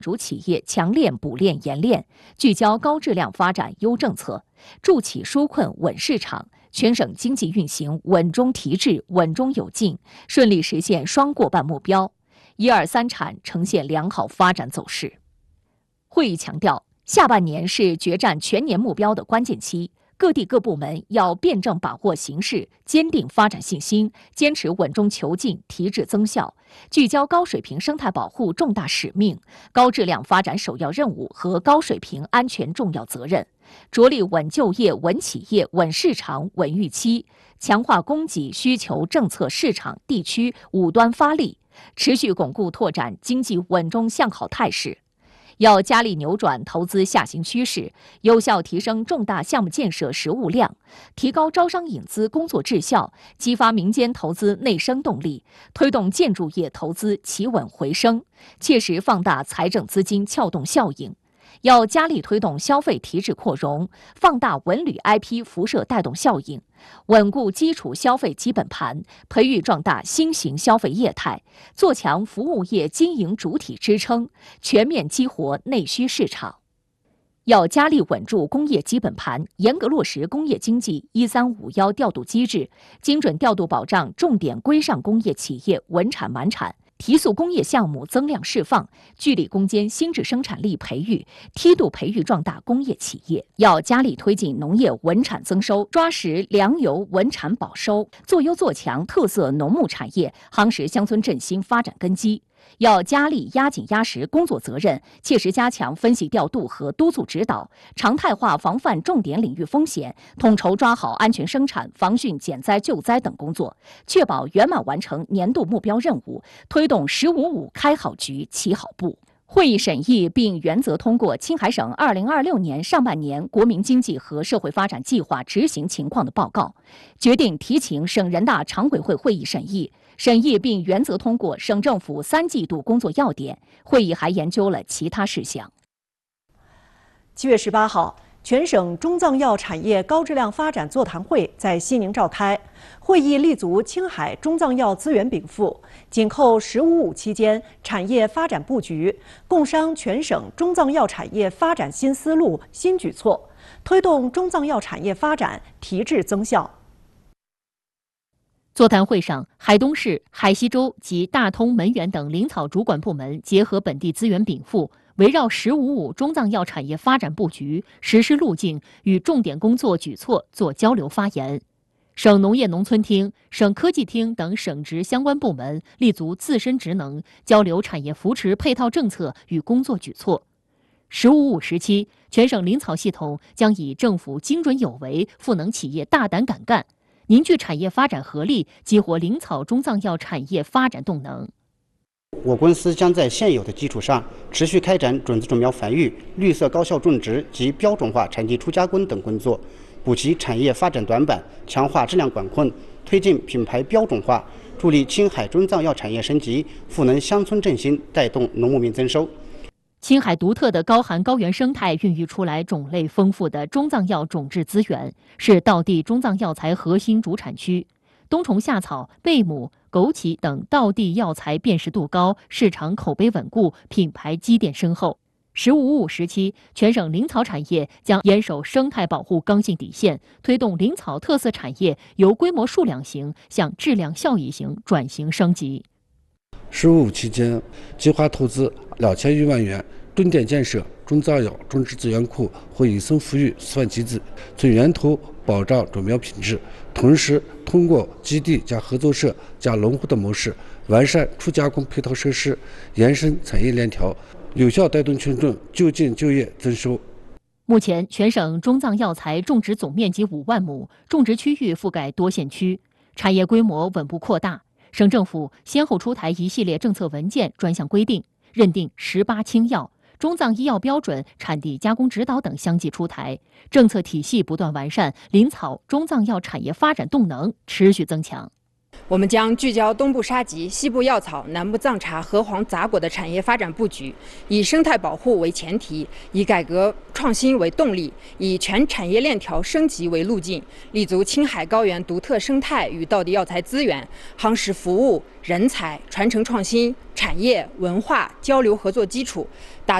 主企业强链补链研链，聚焦高质量发展优政策，助企纾困稳市场，全省经济运行稳中提质、稳中有进，顺利实现双过半目标，1、2、3产呈现良好发展走势。会议强调，下半年是决战全年目标的关键期。各地各部门要辩证把握形势，坚定发展信心，坚持稳中求进、提质增效，聚焦高水平生态保护重大使命、高质量发展首要任务和高水平安全重要责任，着力稳就业、稳企业、稳市场、稳预期，强化供给、需求、政策、市场、地区五端发力，持续巩固拓展经济稳中向好态势。要加力扭转投资下行趋势，有效提升重大项目建设实务量，提高招商引资工作质效，激发民间投资内生动力，推动建筑业投资企稳回升，切实放大财政资金撬动效应。要加力推动消费提质扩容，放大文旅 IP 辐射带动效应，稳固基础消费基本盘，培育壮大新型消费业态，做强服务业经营主体支撑，全面激活内需市场。要加力稳住工业基本盘，严格落实工业经济1351调度机制，精准调度保障重点规上工业企业稳产满产，提速工业项目增量释放，聚力攻坚新质生产力培育，梯度培育壮大工业企业。要加力推进农业稳产增收，抓实粮油稳产保收，做优做强特色农牧产业，夯实乡村振兴发展根基。要加力压紧压实工作责任，切实加强分析调度和督促指导，常态化防范重点领域风险，统筹抓好安全生产、防汛减灾救灾等工作，确保圆满完成年度目标任务，推动“15+5”开好局、起好步。会议审议并原则通过青海省2026年上半年国民经济和社会发展计划执行情况的报告，决定提请省人大常委会会议审议。审议并原则通过省政府3季度工作要点。会议还研究了其他事项。 7月18号，全省中藏药产业高质量发展座谈会在西宁召开。会议立足青海中藏药资源禀赋，紧扣“15+5”期间产业发展布局，共商全省中藏药产业发展新思路、新举措，推动中藏药产业发展提质增效。 座谈会上，海东市、海西州及大通、门源等林草主管部门结合本地资源禀赋，围绕“15+5”中藏药产业发展布局、实施路径与重点工作举措做交流发言。省农业农村厅、省科技厅等省直相关部门立足自身职能，交流产业扶持配套政策与工作举措。“15+5”时期，全省林草系统将以政府精准有为，赋能企业大胆敢干，凝聚产业发展合力，激活林草中藏药产业发展动能。 我公司将在现有的基础上，持续开展种子种苗繁育、绿色高效种植及标准化产地出加工等工作，补齐产业发展短板，强化质量管控，推进品牌标准化，助力青海中藏药产业升级，赋能乡村振兴，带动农牧民增收。 青海独特的高寒高原生态孕育出来种类丰富的中藏药种质资源，是道地中藏药材核心主产区。冬虫夏草、贝母、枸杞等道地药材辨识度高，市场口碑稳固，品牌积淀深厚。“15+5”时期，全省林草产业将严守生态保护刚性底线，推动林草特色产业由规模数量型向质量效益型转型升级。 “15+5”期间，计划投资2000余万元，重点建设中藏药种植资源库和野生富裕示范基地，从源头保障种苗品质，同时通过基地加合作社加农户的模式，完善出加工配套设施，延伸产业链条，有效带动群众就近就业增收。 目前，全省中藏药材种植总面积5万亩，种植区域覆盖多县区，产业规模稳步扩大。省政府先后出台一系列政策文件、专项规定，认定18青药、中藏医药标准、产地加工指导等相继出台，政策体系不断完善，林草中藏药产业发展动能持续增强。 我们将聚焦东部沙棘、西部药草、南部藏茶、河黄杂果的产业发展布局，以生态保护为前提，以改革创新为动力，以全产业链条升级为路径，立足青海高原独特生态与道地药材资源，夯实服务、人才、传承创新、产业文化交流合作基础，打